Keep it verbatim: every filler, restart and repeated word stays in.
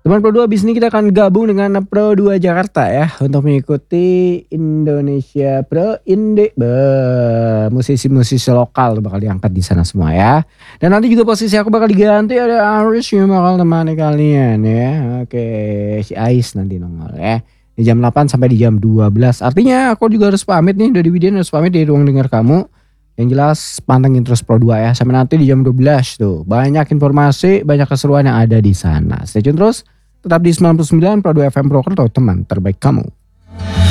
Teman Pro dua, abis ini kita akan gabung dengan Pro dua Jakarta ya untuk mengikuti Indonesia Pro Inde. Musisi-musisi lokal bakal diangkat di sana semua ya. Dan nanti juga posisi aku bakal diganti, ada Aris yang bakal temani kalian ya. Oke, si Ais nanti nongol ya. Di jam delapan sampai di jam dua belas. Artinya aku juga harus pamit nih, dari Widian harus pamit dari ruang dengar kamu. Yang jelas pantengin terus Pro dua ya. Sampai nanti di jam dua belas tuh. Banyak informasi, banyak keseruan yang ada di sana. Stay tune terus. Tetap di sembilan puluh sembilan Pro dua F M Purwokerto, teman terbaik kamu.